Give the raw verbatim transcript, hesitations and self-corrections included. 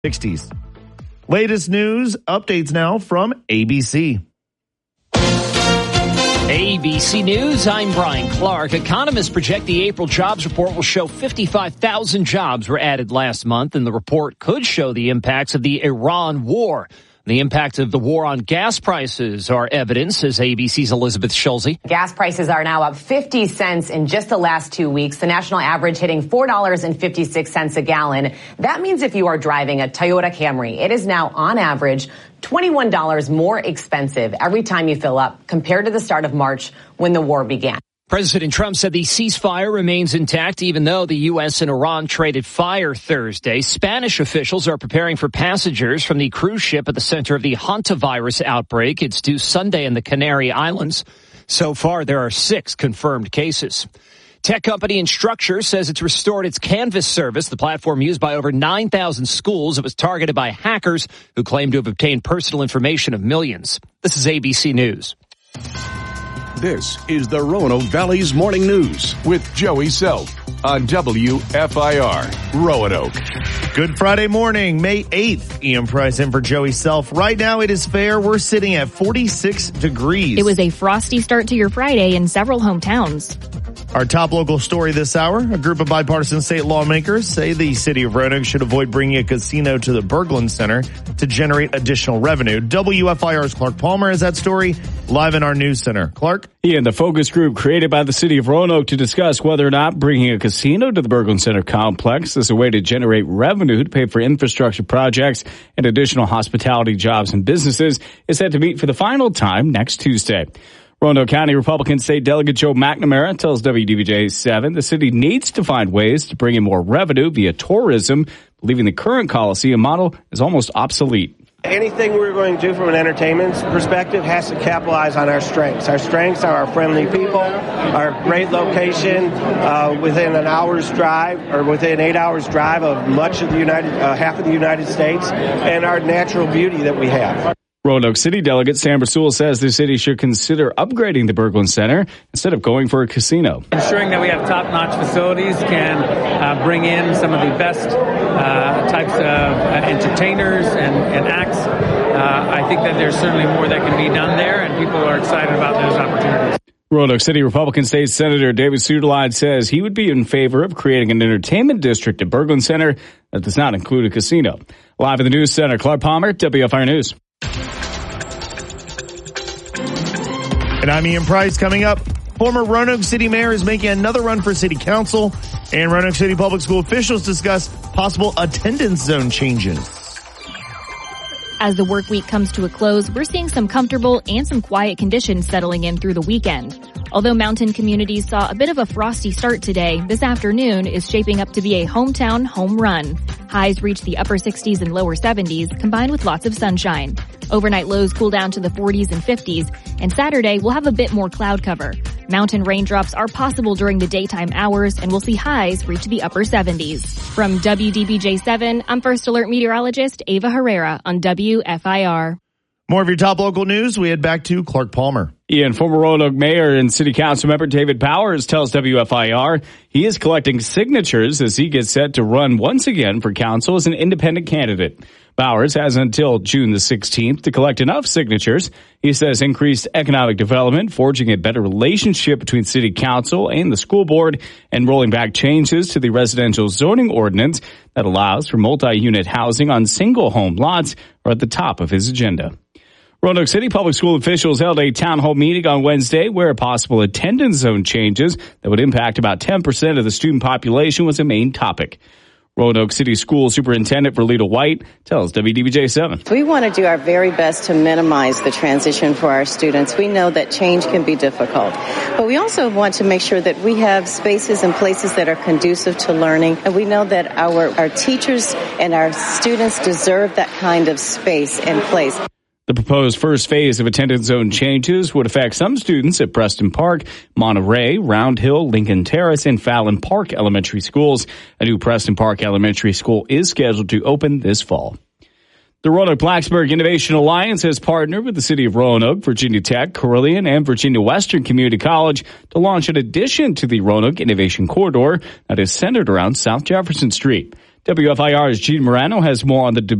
sixties. Latest news updates now from A B C. A B C News, I'm Brian Clark. Economists project the April jobs report will show fifty-five thousand jobs were added last month, and the report could show the impacts of the Iran war. The impact of the war on gas prices are evident, says A B C's Elizabeth Schulze. Gas prices are now up fifty cents in just the last two weeks. The national average hitting four dollars and fifty-six cents a gallon. That means if you are driving a Toyota Camry, it is now on average twenty-one dollars more expensive every time you fill up compared to the start of March when the war began. President Trump said the ceasefire remains intact even though the U S and Iran traded fire Thursday. Spanish officials are preparing for passengers from the cruise ship at the center of the hantavirus outbreak. It's due Sunday in the Canary Islands. So far, there are six confirmed cases. Tech company Instructure says it's restored its Canvas service, the platform used by over nine thousand schools. It was targeted by hackers who claim to have obtained personal information of millions. This is A B C News. This is the Roanoke Valley's Morning News with Joey Self on W F I R Roanoke. Good Friday morning, May eighth. Ian Price in for Joey Self. Right now it is fair. We're sitting at forty-six degrees. It was a frosty start to your Friday in several hometowns. Our top local story this hour, a group of bipartisan state lawmakers say the city of Roanoke should avoid bringing a casino to the Berglund Center to generate additional revenue. W F I R's Clark Palmer has that story live in our news center. Clark? Yeah, and the focus group created by the city of Roanoke to discuss whether or not bringing a casino to the Berglund Center complex is a way to generate revenue to pay for infrastructure projects and additional hospitality jobs and businesses is set to meet for the final time next Tuesday. Roanoke County Republican State Delegate Joe McNamara tells W D B J seven the city needs to find ways to bring in more revenue via tourism, believing the current Coliseum model is almost obsolete. Anything we're going to do from an entertainment perspective has to capitalize on our strengths. Our strengths are our friendly people, our great location uh, within an hour's drive or within eight hours drive of much of the United, uh, half of the United States, and our natural beauty that we have. Roanoke City Delegate Sam Rasul says the city should consider upgrading the Berglund Center instead of going for a casino. Ensuring that we have top-notch facilities can uh, bring in some of the best uh, types of uh, entertainers and, and acts. Uh, I think that there's certainly more that can be done there, and people are excited about those opportunities. Roanoke City Republican State Senator David Suderline says he would be in favor of creating an entertainment district at Berglund Center that does not include a casino. Live in the News Center, Clark Palmer, W F I R News. And I'm Ian Price. Coming up, former Roanoke City Mayor is making another run for City Council, and Roanoke City Public School officials discuss possible attendance zone changes. As the work week comes to a close, we're seeing some comfortable and some quiet conditions settling in through the weekend. Although mountain communities saw a bit of a frosty start today, this afternoon is shaping up to be a hometown home run. Highs reach the upper sixties and lower seventies, combined with lots of sunshine. Overnight lows cool down to the forties and fifties, and Saturday we'll have a bit more cloud cover. Mountain raindrops are possible during the daytime hours, and we'll see highs reach the upper seventies. From W D B J seven, I'm First Alert meteorologist Ava Herrera on W F I R. More of your top local news. We head back to Clark Palmer. Yeah, and former Roanoke Mayor and City Council member David Powers tells W F I R he is collecting signatures as he gets set to run once again for council as an independent candidate. Powers has until June the sixteenth to collect enough signatures. He says increased economic development, forging a better relationship between City Council and the school board, and rolling back changes to the residential zoning ordinance that allows for multi-unit housing on single home lots are at the top of his agenda. Roanoke City Public School officials held a town hall meeting on Wednesday where possible attendance zone changes that would impact about ten percent of the student population was a main topic. Roanoke City School Superintendent Verlita White tells W D B J seven. We want to do our very best to minimize the transition for our students. We know that change can be difficult, but we also want to make sure that we have spaces and places that are conducive to learning, and we know that our, our teachers and our students deserve that kind of space and place. The proposed first phase of attendance zone changes would affect some students at Preston Park, Monterey, Round Hill, Lincoln Terrace, and Fallon Park elementary schools. A new Preston Park Elementary School is scheduled to open this fall. The Roanoke-Blacksburg Innovation Alliance has partnered with the City of Roanoke, Virginia Tech, Carilion, and Virginia Western Community College to launch an addition to the Roanoke Innovation Corridor that is centered around South Jefferson Street. W F I R's Gene Morano has more on the